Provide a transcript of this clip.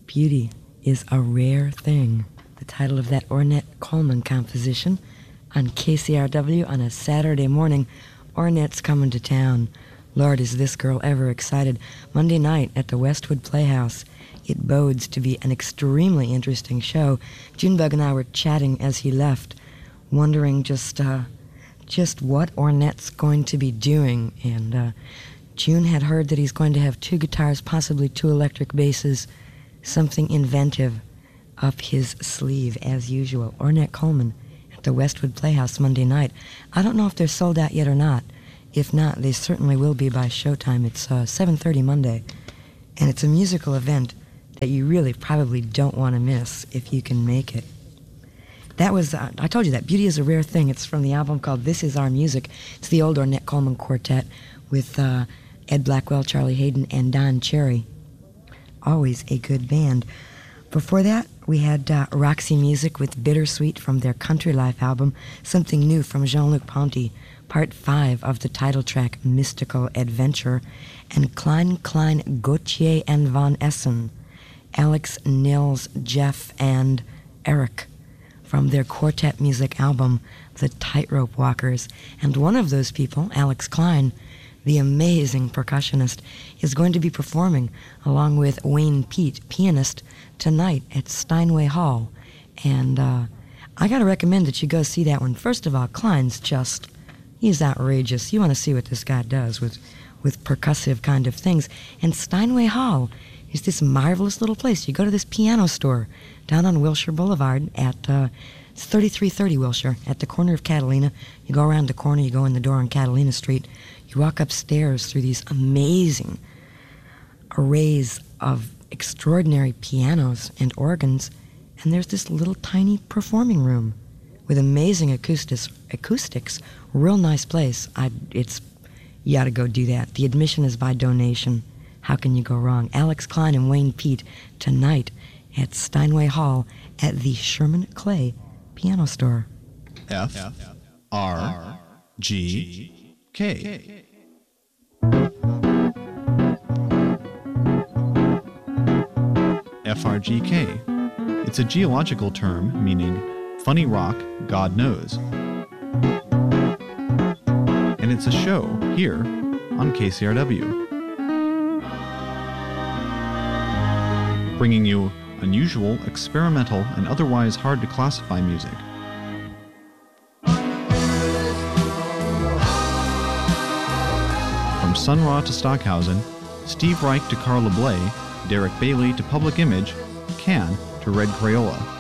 Beauty is a Rare Thing, the title of that Ornette Coleman composition on KCRW on a Saturday morning. Ornette's coming to town. Lord, is this girl ever excited. Monday night at the Westwood Playhouse. It bodes to be an extremely interesting show. Junebug and I were chatting as he left, wondering just what Ornette's going to be doing. And June had heard that he's going to have 2 guitars, possibly 2 electric basses, something inventive up his sleeve as usual. Ornette Coleman at the Westwood Playhouse Monday night. I don't know if they're sold out yet or not. If not, they certainly will be by showtime. It's 7:30 Monday, and it's a musical event that you really probably don't want to miss if you can make it. That was, I told you that, Beauty is a Rare Thing. It's from the album called This Is Our Music. It's the old Ornette Coleman Quartet with Ed Blackwell, Charlie Hayden, and Don Cherry. Always a good band. Before that, we had Roxy Music with Bittersweet from their Country Life album, something new from Jean-Luc Ponty, part 5 of the title track Mystical Adventure, and Klein, Gauthier and Von Essen, Alex, Nils, Jeff, and Eric from their quartet music album, The Tightrope Walkers. And one of those people, Alex Klein, the amazing percussionist, is going to be performing along with Wayne Pete, pianist, tonight at Steinway Hall. And I gotta recommend that you go see that one. First of all, Klein's he's outrageous. You want to see what this guy does with percussive kind of things. And Steinway Hall is this marvelous little place. You go to this piano store down on Wilshire Boulevard at it's 3330 Wilshire, at the corner of Catalina. You go around the corner, you go in the door on Catalina Street. You walk upstairs through these amazing arrays of extraordinary pianos and organs, and there's this little tiny performing room with amazing acoustics. Real nice place. You ought to go do that. The admission is by donation. How can you go wrong? Alex Klein and Wayne Pete tonight at Steinway Hall at the Sherman Clay Piano Store. FRGK. FRGK. It's a geological term meaning funny rock, God knows. And it's a show here on KCRW, bringing you unusual, experimental, and otherwise hard to classify music. From Sun Ra to Stockhausen, Steve Reich to Carla Bley, Derek Bailey to Public Image, Can to Red Crayola.